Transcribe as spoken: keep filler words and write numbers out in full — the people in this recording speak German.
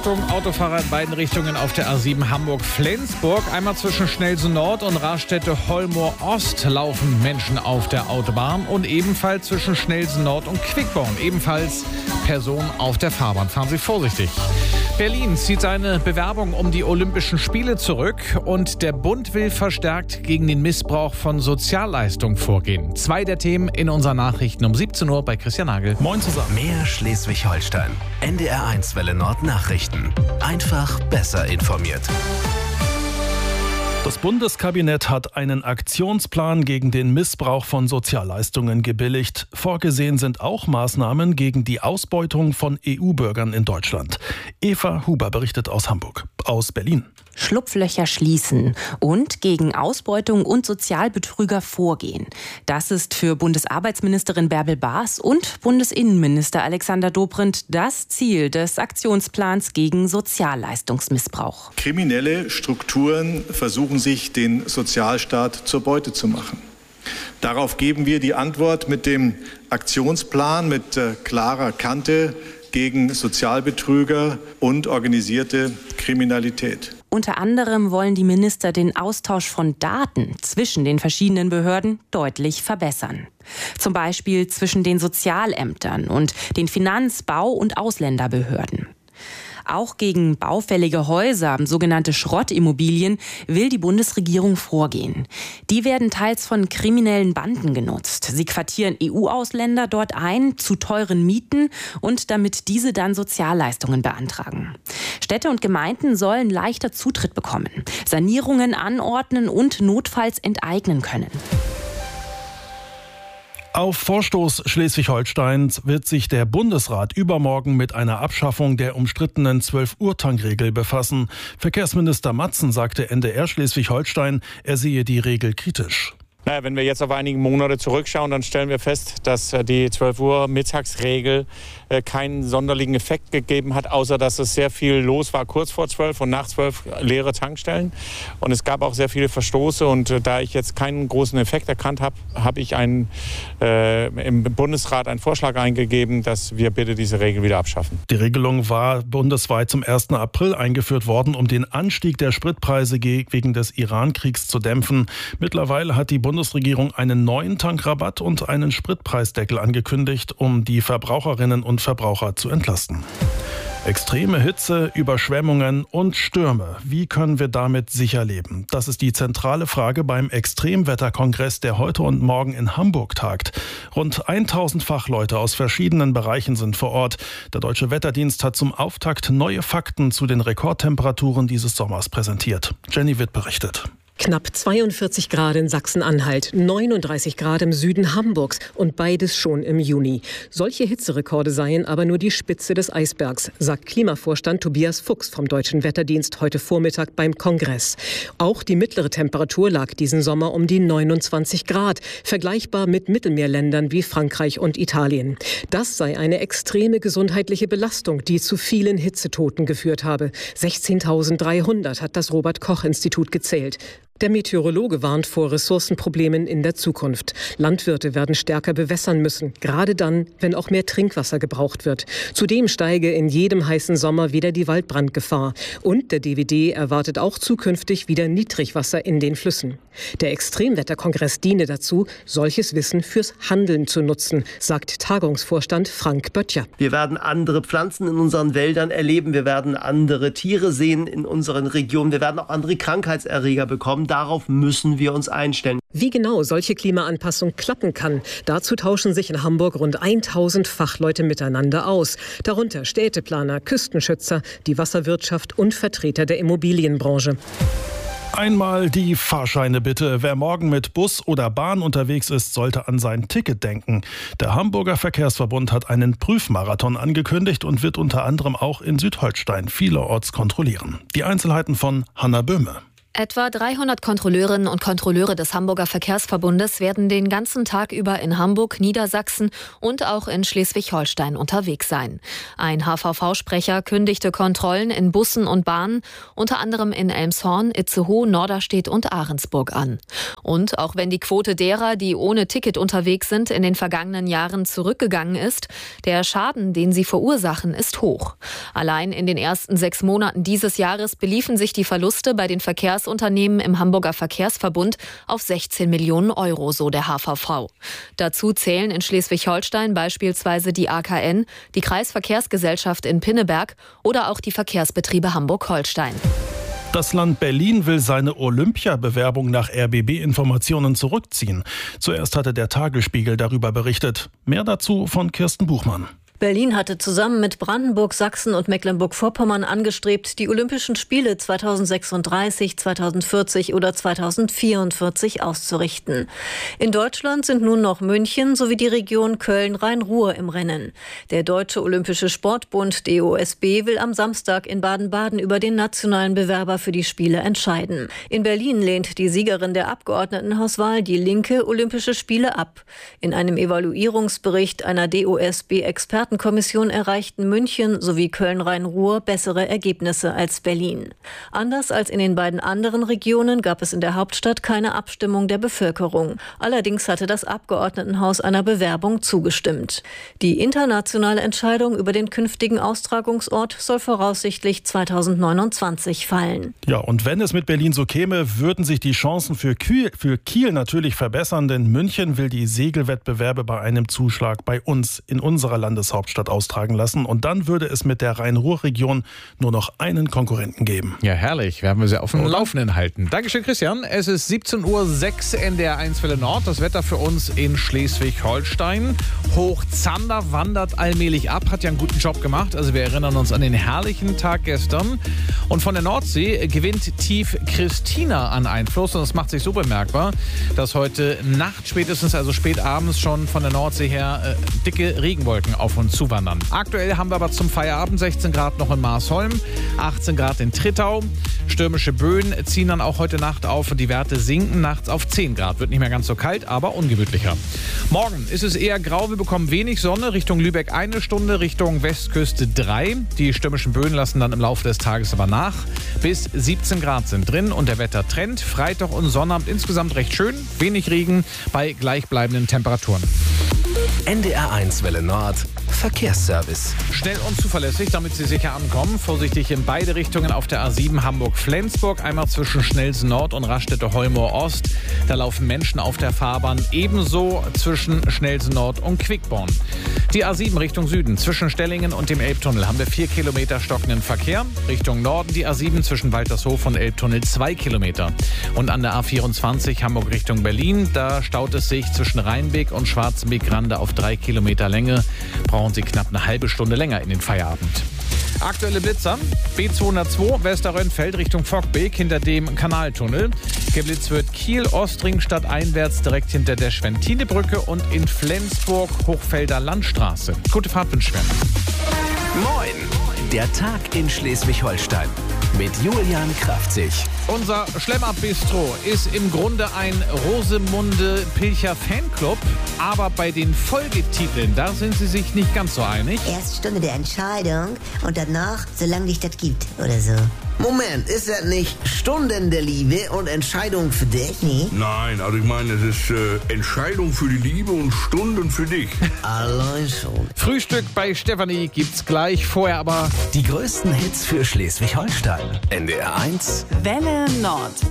Achtung, Autofahrer in beiden Richtungen auf der A sieben Hamburg-Flensburg. Einmal zwischen Schnelsen Nord und Raststätte-Hollmoor Ost laufen Menschen auf der Autobahn und ebenfalls zwischen Schnelsen Nord und Quickborn. Ebenfalls Personen auf der Fahrbahn. Fahren Sie vorsichtig. Berlin zieht seine Bewerbung um die Olympischen Spiele zurück und der Bund will verstärkt gegen den Missbrauch von Sozialleistungen vorgehen. Zwei der Themen in unseren Nachrichten um siebzehn Uhr bei Christian Nagel. Moin zusammen. Mehr Schleswig-Holstein. N D R eins Welle Nord Nachrichten. Einfach besser informiert. Das Bundeskabinett hat einen Aktionsplan gegen den Missbrauch von Sozialleistungen gebilligt. Vorgesehen sind auch Maßnahmen gegen die Ausbeutung von E U-Bürgern in Deutschland. Eva Huber berichtet aus Hamburg, aus Berlin. Schlupflöcher schließen und gegen Ausbeutung und Sozialbetrüger vorgehen. Das ist für Bundesarbeitsministerin Bärbel Baas und Bundesinnenminister Alexander Dobrindt das Ziel des Aktionsplans gegen Sozialleistungsmissbrauch. Kriminelle Strukturen versuchen sich, den Sozialstaat zur Beute zu machen. Darauf geben wir die Antwort mit dem Aktionsplan mit äh, klarer Kante gegen Sozialbetrüger und organisierte Kriminalität. Unter anderem wollen die Minister den Austausch von Daten zwischen den verschiedenen Behörden deutlich verbessern. Zum Beispiel zwischen den Sozialämtern und den Finanz-, Bau- und Ausländerbehörden. Auch gegen baufällige Häuser, sogenannte Schrottimmobilien, will die Bundesregierung vorgehen. Die werden teils von kriminellen Banden genutzt. Sie quartieren E U-Ausländer dort ein, zu teuren Mieten und damit diese dann Sozialleistungen beantragen. Städte und Gemeinden sollen leichter Zutritt bekommen, Sanierungen anordnen und notfalls enteignen können. Auf Vorstoß Schleswig-Holsteins wird sich der Bundesrat übermorgen mit einer Abschaffung der umstrittenen zwölf-Uhr-Tangregel befassen. Verkehrsminister Matzen sagte N D R Schleswig-Holstein, er sehe die Regel kritisch. Naja, wenn wir jetzt auf einige Monate zurückschauen, dann stellen wir fest, dass die zwölf Uhr Mittagsregel keinen sonderlichen Effekt gegeben hat, außer dass es sehr viel los war kurz vor zwölf und nach zwölf leere Tankstellen. Und es gab auch sehr viele Verstoße und da ich jetzt keinen großen Effekt erkannt habe, habe ich einen, äh, im Bundesrat einen Vorschlag eingegeben, dass wir bitte diese Regel wieder abschaffen. Die Regelung war bundesweit zum ersten April eingeführt worden, um den Anstieg der Spritpreise wegen des Iran-Kriegs zu dämpfen. Mittlerweile hat die Bundesregierung einen neuen Tankrabatt und einen Spritpreisdeckel angekündigt, um die Verbraucherinnen und Verbraucher zu entlasten. Extreme Hitze, Überschwemmungen und Stürme. Wie können wir damit sicher leben? Das ist die zentrale Frage beim Extremwetterkongress, der heute und morgen in Hamburg tagt. Rund tausend Fachleute aus verschiedenen Bereichen sind vor Ort. Der Deutsche Wetterdienst hat zum Auftakt neue Fakten zu den Rekordtemperaturen dieses Sommers präsentiert. Jenny Witt berichtet. Knapp zweiundvierzig Grad in Sachsen-Anhalt, neununddreißig Grad im Süden Hamburgs und beides schon im Juni. Solche Hitzerekorde seien aber nur die Spitze des Eisbergs, sagt Klimavorstand Tobias Fuchs vom Deutschen Wetterdienst heute Vormittag beim Kongress. Auch die mittlere Temperatur lag diesen Sommer um die neunundzwanzig Grad, vergleichbar mit Mittelmeerländern wie Frankreich und Italien. Das sei eine extreme gesundheitliche Belastung, die zu vielen Hitzetoten geführt habe. sechzehntausenddreihundert hat das Robert-Koch-Institut gezählt. Der Meteorologe warnt vor Ressourcenproblemen in der Zukunft. Landwirte werden stärker bewässern müssen, gerade dann, wenn auch mehr Trinkwasser gebraucht wird. Zudem steige in jedem heißen Sommer wieder die Waldbrandgefahr. Und der D W D erwartet auch zukünftig wieder Niedrigwasser in den Flüssen. Der Extremwetterkongress diene dazu, solches Wissen fürs Handeln zu nutzen, sagt Tagungsvorstand Frank Böttcher. Wir werden andere Pflanzen in unseren Wäldern erleben, wir werden andere Tiere sehen in unseren Regionen, wir werden auch andere Krankheitserreger bekommen. Darauf müssen wir uns einstellen. Wie genau solche Klimaanpassung klappen kann, dazu tauschen sich in Hamburg rund tausend Fachleute miteinander aus. Darunter Städteplaner, Küstenschützer, die Wasserwirtschaft und Vertreter der Immobilienbranche. Einmal die Fahrscheine bitte. Wer morgen mit Bus oder Bahn unterwegs ist, sollte an sein Ticket denken. Der Hamburger Verkehrsverbund hat einen Prüfmarathon angekündigt und wird unter anderem auch in Südholstein vielerorts kontrollieren. Die Einzelheiten von Hanna Böhme. Etwa dreihundert Kontrolleurinnen und Kontrolleure des Hamburger Verkehrsverbundes werden den ganzen Tag über in Hamburg, Niedersachsen und auch in Schleswig-Holstein unterwegs sein. Ein H V V-Sprecher kündigte Kontrollen in Bussen und Bahnen, unter anderem in Elmshorn, Itzehoe, Norderstedt und Ahrensburg an. Und auch wenn die Quote derer, die ohne Ticket unterwegs sind, in den vergangenen Jahren zurückgegangen ist, der Schaden, den sie verursachen, ist hoch. Allein in den ersten sechs Monaten dieses Jahres beliefen sich die Verluste bei den Verkehrs Unternehmen im Hamburger Verkehrsverbund auf sechzehn Millionen Euro, so der H V V. Dazu zählen in Schleswig-Holstein beispielsweise die A K N, die Kreisverkehrsgesellschaft in Pinneberg oder auch die Verkehrsbetriebe Hamburg-Holstein. Das Land Berlin will seine Olympiabewerbung nach R B B-Informationen zurückziehen. Zuerst hatte der Tagesspiegel darüber berichtet. Mehr dazu von Kirsten Buchmann. Berlin hatte zusammen mit Brandenburg, Sachsen und Mecklenburg-Vorpommern angestrebt, die Olympischen Spiele zweitausendsechsunddreißig, zweitausendvierzig oder zweitausendvierundvierzig auszurichten. In Deutschland sind nun noch München sowie die Region Köln-Rhein-Ruhr im Rennen. Der Deutsche Olympische Sportbund D O S B will am Samstag in Baden-Baden über den nationalen Bewerber für die Spiele entscheiden. In Berlin lehnt die Siegerin der Abgeordnetenhauswahl, die Linke, Olympische Spiele ab. In einem Evaluierungsbericht einer D O S B-Experten Kommission erreichten München sowie Köln-Rhein-Ruhr bessere Ergebnisse als Berlin. Anders als in den beiden anderen Regionen gab es in der Hauptstadt keine Abstimmung der Bevölkerung. Allerdings hatte das Abgeordnetenhaus einer Bewerbung zugestimmt. Die internationale Entscheidung über den künftigen Austragungsort soll voraussichtlich zweitausendneunundzwanzig fallen. Ja, und wenn es mit Berlin so käme, würden sich die Chancen für Kiel, für Kiel natürlich verbessern, denn München will die Segelwettbewerbe bei einem Zuschlag bei uns in unserer Landeshauptstadt Hauptstadt austragen lassen. Und dann würde es mit der Rhein-Ruhr-Region nur noch einen Konkurrenten geben. Ja, herrlich. Werden wir sie auf dem Laufenden halten. Dankeschön, Christian. Es ist siebzehn Uhr sechs N D R eins Welle Nord. Das Wetter für uns in Schleswig-Holstein. Hochzander wandert allmählich ab. Hat ja einen guten Job gemacht. Also wir erinnern uns an den herrlichen Tag gestern. Und von der Nordsee gewinnt tief Christina an Einfluss. Und das macht sich so bemerkbar, dass heute Nacht spätestens, also spät abends schon von der Nordsee her äh, dicke Regenwolken auf uns zuwandern. Aktuell haben wir aber zum Feierabend sechzehn Grad noch in Marsholm, achtzehn Grad in Trittau. Stürmische Böen ziehen dann auch heute Nacht auf und die Werte sinken nachts auf zehn Grad. Wird nicht mehr ganz so kalt, aber ungemütlicher. Morgen ist es eher grau, wir bekommen wenig Sonne. Richtung Lübeck eine Stunde, Richtung Westküste drei. Die stürmischen Böen lassen dann im Laufe des Tages aber nach. Bis siebzehn Grad sind drin und der Wettertrend. Freitag und Sonnabend insgesamt recht schön, wenig Regen bei gleichbleibenden Temperaturen. N D R eins Welle Nord Verkehrsservice. Schnell und zuverlässig, damit Sie sicher ankommen. Vorsichtig in beide Richtungen auf der A sieben Hamburg-Flensburg. Einmal zwischen Schnellsen Nord und Raststätte-Heumor Ost. Da laufen Menschen auf der Fahrbahn. Ebenso zwischen Schnellsen Nord und Quickborn. Die A sieben Richtung Süden. Zwischen Stellingen und dem Elbtunnel haben wir vier Kilometer stockenden Verkehr. Richtung Norden die A sieben zwischen Waltershof und Elbtunnel zwei Kilometer. Und an der A vierundzwanzig Hamburg Richtung Berlin. Da staut es sich zwischen Rheinbeek und Schwarzenbeek-Grande auf drei Kilometer Länge. Brauchen Sie knapp eine halbe Stunde länger in den Feierabend. Aktuelle Blitzer. B zweihundertzwei Westerrönfeld Richtung Fockbeek hinter dem Kanaltunnel. Geblitzt wird Kiel Ostring stadteinwärts direkt hinter der Schwentinebrücke und in Flensburg Hochfelder Landstraße. Gute Fahrt wünschen wir. Moin! Der Tag in Schleswig-Holstein mit Julian Kraftzig. Unser Schlemmer-Bistro ist im Grunde ein Rosemunde-Pilcher-Fanclub, aber bei den Folgetiteln, da sind sie sich nicht ganz so einig. Erst Stunde der Entscheidung und danach, solange dich das gibt, oder so. Moment, ist das nicht Stunden der Liebe und Entscheidung für dich? Nee. Nein, also ich meine, es ist äh, Entscheidung für die Liebe und Stunden für dich. Allein schon. Frühstück bei Stefanie gibt's gleich, vorher aber die größten Hits für Schleswig-Holstein. N D R eins Welle Nord.